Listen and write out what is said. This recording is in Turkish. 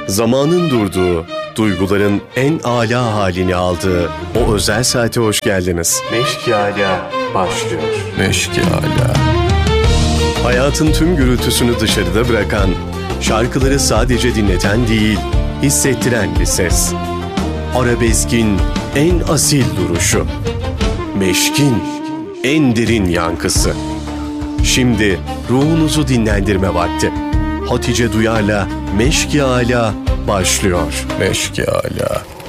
Zamanın durduğu, duyguların en âlâ halini aldığı o özel saate hoş geldiniz. Meşki Âlâ başlıyor. Meşki Âlâ. Hayatın tüm gürültüsünü dışarıda bırakan, şarkıları sadece dinleten değil, hissettiren bir ses. Arabeskin en asil duruşu. Meşkin en derin yankısı. Şimdi ruhunuzu dinlendirme vakti. Hatice Duyar'la Meşki Âlâ başlıyor. Meşki Âlâ.